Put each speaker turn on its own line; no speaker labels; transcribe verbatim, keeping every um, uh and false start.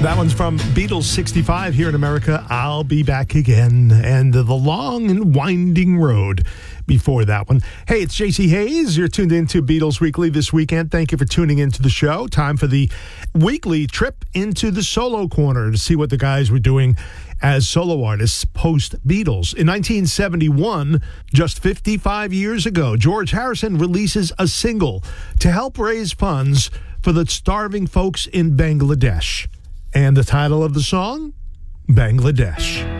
That one's from Beatles sixty-five here in America. I'll Be Back Again. And The Long and Winding Road before that one. Hey, it's J C Hayes. You're tuned into Beatles Weekly this weekend. Thank you for tuning into the show. Time for the weekly trip into the solo corner to see what the guys were doing as solo artists post-Beatles. In nineteen seventy-one, just fifty-five years ago, George Harrison releases a single to help raise funds for the starving folks in Bangladesh. And the title of the song? Bangladesh.